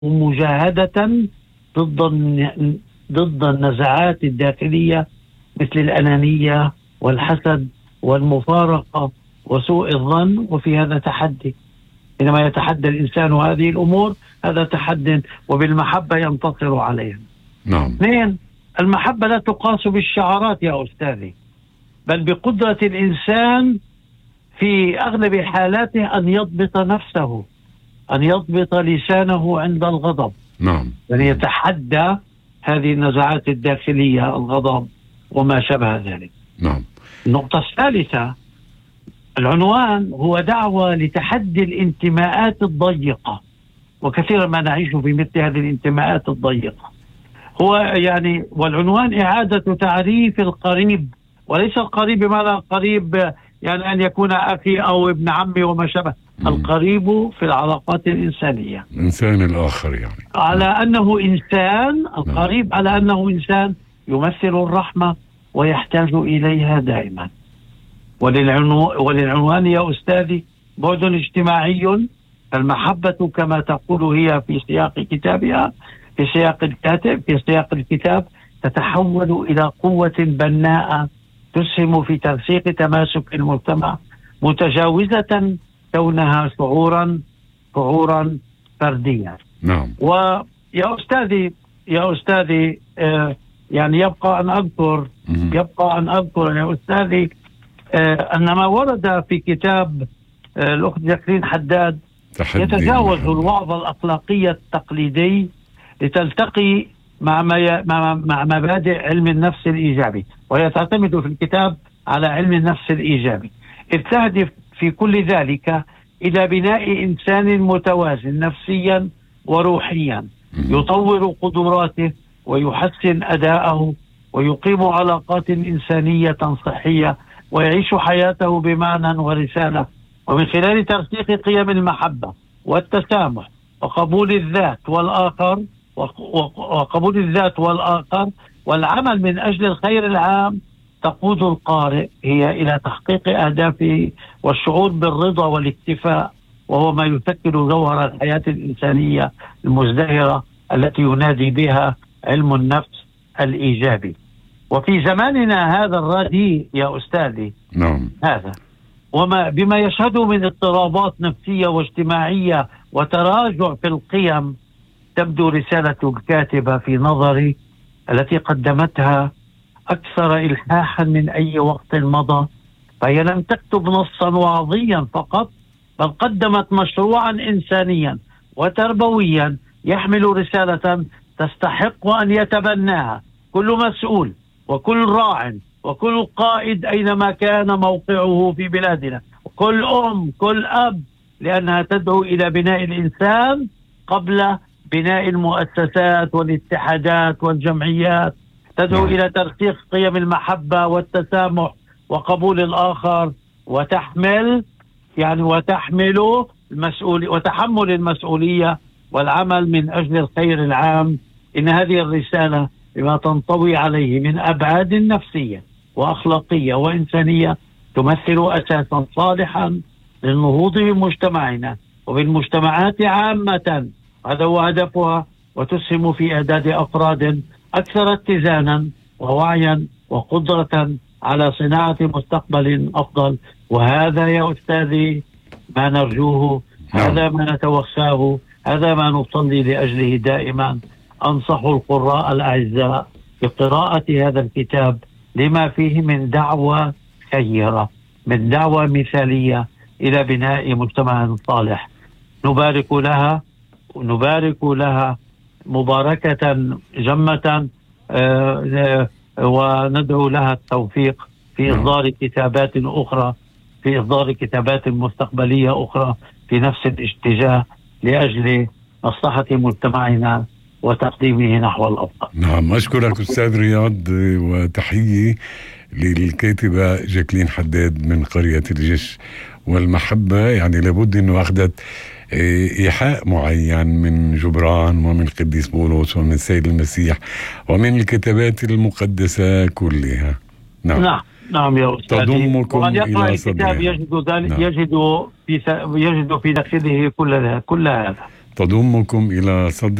مجاهدة ضد النزعات الداخلية مثل الأنانية والحسد والمفارقة وسوء الظن. وفي هذا تحدي، حينما يتحدى الإنسان هذه الأمور هذا تحدي، وبالمحبة ينتصر عليها. نعم. اثنين، المحبة لا تقاس بالشعارات يا أستاذي، بل بقدرة الإنسان في أغلب حالاته أن يضبط نفسه، أن يضبط لسانه عند الغضب. نعم. يعني يتحدى هذه النزعات الداخلية، الغضب وما شابه ذلك. نعم. النقطة الثالثة، العنوان هو دعوة لتحدي الانتماءات الضيقة، وكثيرا ما نعيش في مثل هذه الانتماءات الضيقة. هو يعني والعنوان إعادة تعريف القريب، وليس القريب بمعنى القريب يعني أن يكون أخي أو ابن عمي وما شابه. القريب في العلاقات الإنسانية، الإنسان الآخر، يعني على أنه إنسان. القريب على أنه إنسان يمثل الرحمة ويحتاج إليها دائما. وللعنوان يا أستاذي بعد اجتماعي. المحبة كما تقول هي في سياق كتابها، في سياق الكاتب، في سياق الكتاب، تتحول إلى قوة بناءة تسهم في ترسيخ تماسك المجتمع، متجاوزة كونها شعورا فرديا. نعم. ويا أستاذي يعني يبقى أن أذكر يا أستاذي أن ما ورد في كتاب الأخت جاكلين حداد يتجاوز الوعظ الأخلاقي التقليدي لتلتقي مع مبادئ علم النفس الإيجابي، وهي تعتمد في الكتاب على علم النفس الإيجابي، إذ تهدف في كل ذلك إلى بناء إنسان متوازن نفسيا وروحيا، يطور قدراته ويحسن أداءه ويقيم علاقات إنسانية صحية ويعيش حياته بمعنى ورسالة، ومن خلال ترسيخ قيم المحبة والتسامح وقبول الذات والآخر والعمل من أجل الخير العام، تقود القارئ هي إلى تحقيق أهدافه والشعور بالرضا والاكتفاء، وهو ما يشكل جوهر الحياة الإنسانية المزدهرة التي ينادي بها علم النفس الإيجابي. وفي زماننا هذا الرديء يا أستاذي، نعم، هذا بما يشهده من اضطرابات نفسية واجتماعية وتراجع في القيم، تبدو رسالة الكاتبة في نظري التي قدمتها أكثر إلحاحا من أي وقت مضى. فهي لم تكتب نصا وعظيا فقط، بل قدمت مشروعا إنسانيا وتربويا يحمل رسالة تستحق أن يتبناها كل مسؤول وكل راع وكل قائد أينما كان موقعه في بلادنا، كل كل أب، لأنها تدعو إلى بناء الإنسان قبل بناء المؤسسات والاتحادات والجمعيات، تدعو إلى ترسيخ قيم المحبة والتسامح وقبول الآخر، وتحمل وتحمل المسؤولية والعمل من أجل الخير العام. إن هذه الرسالة بما تنطوي عليه من أبعاد نفسية وأخلاقية وإنسانية تمثل أساسا صالحا للنهوض بمجتمعنا وبالمجتمعات عامة. هذا هو هدفها، وتسهم في إعداد أفراد أكثر اتزانا ووعيا وقدرة على صناعة مستقبل أفضل. وهذا يا أستاذي ما نرجوه، هذا ما نتوخاه، هذا ما نصلي لأجله دائما. أنصح القراء الأعزاء بقراءة هذا الكتاب لما فيه من دعوة خيرة، من دعوة مثالية إلى بناء مجتمع صالح. نبارك لها مباركة جمة، وندعو لها التوفيق في إصدار كتابات أخرى، في إصدار كتابات مستقبلية أخرى في نفس الاتجاه لأجل مصلحة مجتمعنا وتقديمه نحو الأفضل. نعم، أشكرك أستاذ رياض، وتحية للكاتبة جاكلين حداد من قرية الجش. والمحبة يعني لابد أنه أخذت إيحاء معين من جبران ومن القديس بولس ومن السيد المسيح ومن الكتابات المقدسة كلها. نعم يا أستاذ. تضمكم إلى الكتاب يجد في داخله كل هذا. تضمكم إلى صدر